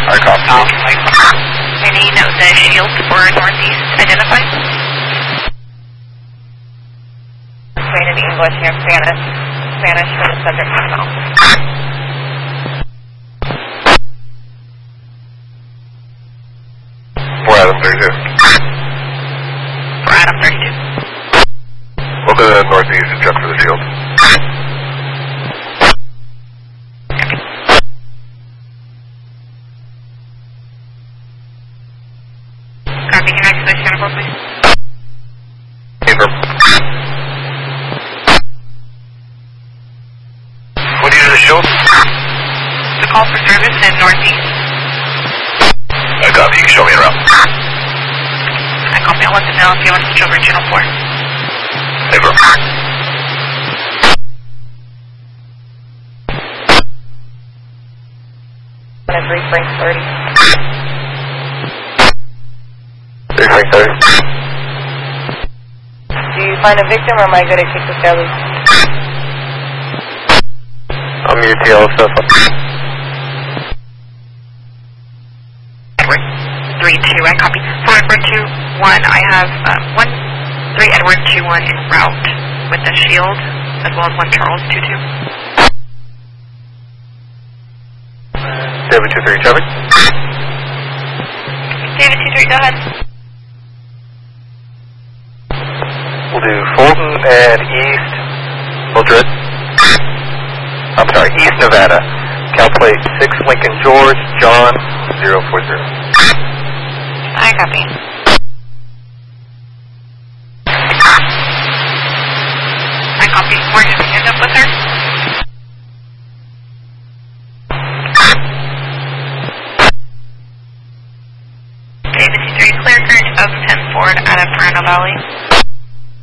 I copy. Any note the shield for northeast identified? Community English near Spanish. Spanish for the subject hospital. 4 Adam 32. 4 Adam 32. We'll go to the northeast and check for the shield. Copy, can I expect Jennifer, please? Confirm. What do you do to the shield? The call for service in northeast. I copy, you can show me around. I copy, I'll let them know if you want to switch over to channel 4. Confirm. On a 3 Frank 30. 3 Frank 30. Do you find a victim or am I good at kick the Shelly? I'm UTL stuff. Edward 3-2, I copy. For Edward 2-1, I have 3 Edward 2-1 en route with the shield, as well as 1 Charles 2-2. David 2-3, traffic. David 2-3, go ahead. We'll do Fulton and East Mildred. I'm sorry, East Nevada. Cal plate 6 Lincoln George, John 040. I copy. I copy. Where did we end up with her? David 2-3, clear current of 10 Ford out of Fresno Valley.